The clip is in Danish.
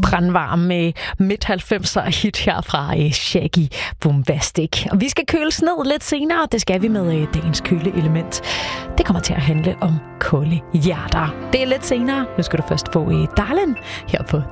brandvarm med midt-90'er hit her fra Shaggy Boombastic. Og vi skal køles ned lidt senere. Det skal vi med dagens køleelement. Det kommer til at handle om kolde hjerter. Det er lidt senere. Nu skal du først få Darlin her på